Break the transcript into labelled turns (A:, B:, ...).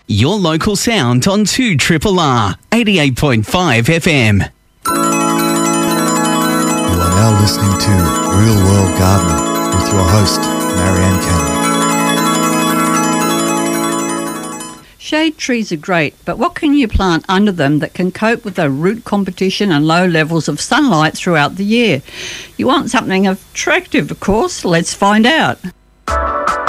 A: Your local sound on 2RRR 88.5 FM.
B: You are now listening to Real World Gardening with your host, Marianne Cannon.
C: Shade trees are great, but what can you plant under them that can cope with the root competition and low levels of sunlight throughout the year? You want something attractive, of course. Let's find out.